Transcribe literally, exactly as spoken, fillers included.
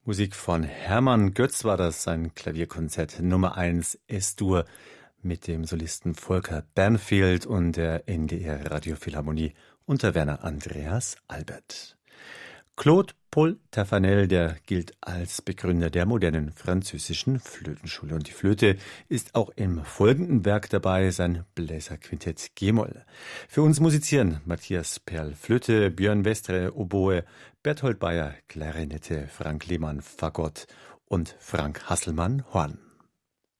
Musik von Hermann Götz war das, sein Klavierkonzert Nummer eins S-Dur mit dem Solisten Volker Bernfeld und der N D R Radiophilharmonie unter Werner Andreas Albert. Claude Paul Taffanel, der gilt als Begründer der modernen französischen Flötenschule. Und die Flöte ist auch im folgenden Werk dabei, sein Bläserquintett G-Moll. Für uns musizieren Matthias Perl Flöte, Björn Westre Oboe, Berthold Bayer Klarinette, Frank Lehmann Fagott und Frank Hasselmann Horn.